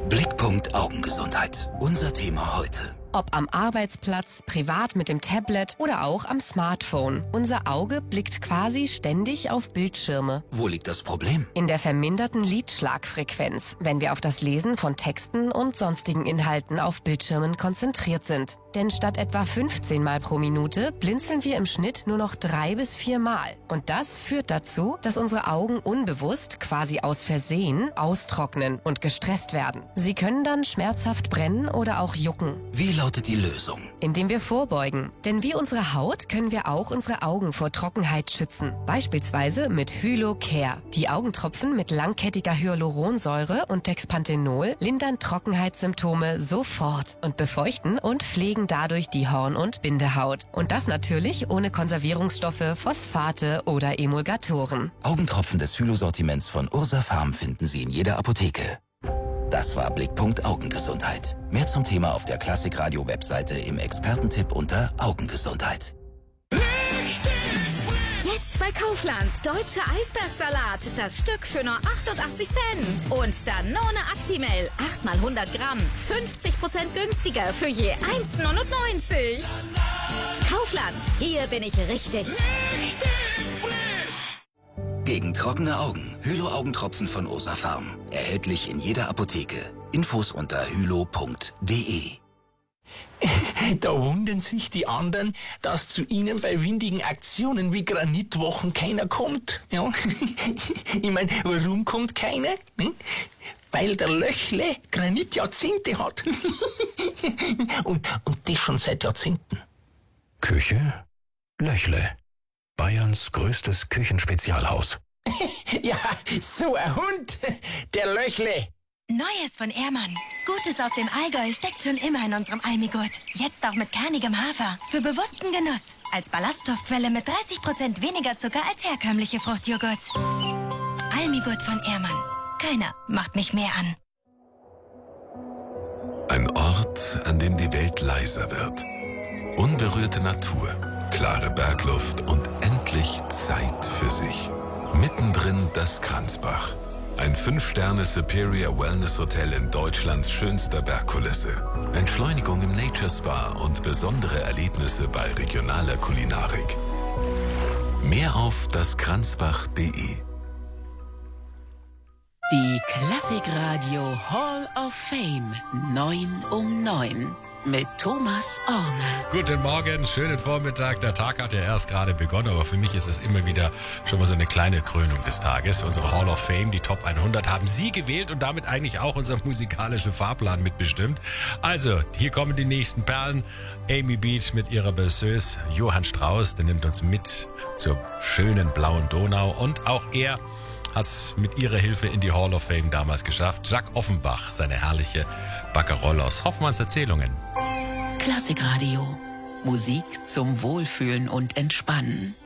Blickpunkt Augengesundheit. Unser Thema heute. Ob am Arbeitsplatz, privat mit dem Tablet oder auch am Smartphone. Unser Auge blickt quasi ständig auf Bildschirme. Wo liegt das Problem? In der verminderten Lidschlagfrequenz, wenn wir auf das Lesen von Texten und sonstigen Inhalten auf Bildschirmen konzentriert sind. Denn statt etwa 15 Mal pro Minute blinzeln wir im Schnitt nur noch 3 bis 4 Mal. Und das führt dazu, dass unsere Augen unbewusst, quasi aus Versehen, austrocknen und gestresst werden. Sie können dann schmerzhaft brennen oder auch jucken. Wie lautet die Lösung? Indem wir vorbeugen. Denn wie unsere Haut können wir auch unsere Augen vor Trockenheit schützen. Beispielsweise mit Hylo-Care. Die Augentropfen mit langkettiger Hyaluronsäure und Dexpanthenol lindern Trockenheitssymptome sofort und befeuchten und pflegen dadurch die Horn- und Bindehaut. Und das natürlich ohne Konservierungsstoffe, Phosphate oder Emulgatoren. Augentropfen des Hylo-Sortiments von Ursa Pharm finden Sie in jeder Apotheke. Das war Blickpunkt Augengesundheit. Mehr zum Thema auf der Klassikradio-Webseite im Expertentipp unter Augengesundheit. Jetzt bei Kaufland. Deutscher Eisbergsalat. Das Stück für nur 88 Cent. Und Danone Actimel. 8 mal 100 Gramm. 50% günstiger für je 1,99. Kaufland. Hier bin ich richtig. Gegen trockene Augen. Hylo-Augentropfen von Ursa Pharm. Erhältlich in jeder Apotheke. Infos unter hylo.de. Da wundern sich die anderen, dass zu ihnen bei windigen Aktionen wie Granitwochen keiner kommt. Ja? Ich meine, warum kommt keiner? Weil der Löchle Granitjahrzehnte hat. und das schon seit Jahrzehnten. Küche Löchle. Bayerns größtes Küchenspezialhaus. Ja, so ein Hund, der Löchle. Neues von Ehrmann. Gutes aus dem Allgäu steckt schon immer in unserem Almigurt. Jetzt auch mit kernigem Hafer. Für bewussten Genuss. Als Ballaststoffquelle mit 30% weniger Zucker als herkömmliche Fruchtjoghurts. Almigurt von Ehrmann. Keiner macht mich mehr an. Ein Ort, an dem die Welt leiser wird. Unberührte Natur, klare Bergluft und endlich Zeit für sich. Mittendrin das Kranzbach. Ein 5-Sterne Superior Wellness Hotel in Deutschlands schönster Bergkulisse. Entschleunigung im Nature Spa und besondere Erlebnisse bei regionaler Kulinarik. Mehr auf daskranzbach.de. Die Klassikradio Hall of Fame 9 um 9 mit Thomas Orner. Guten Morgen, schönen Vormittag. Der Tag hat ja erst gerade begonnen, aber für mich ist es immer wieder schon mal so eine kleine Krönung des Tages. Unsere Hall of Fame, die Top 100, haben Sie gewählt und damit eigentlich auch unser musikalischen Fahrplan mitbestimmt. Also, hier kommen die nächsten Perlen. Amy Beach mit ihrer Berceuse. Johann Strauss, der nimmt uns mit zur schönen blauen Donau. Und auch er hat es mit ihrer Hilfe in die Hall of Fame damals geschafft. Jacques Offenbach, seine herrliche Baccarolle aus Hoffmanns Erzählungen. Klassikradio. Musik zum Wohlfühlen und Entspannen.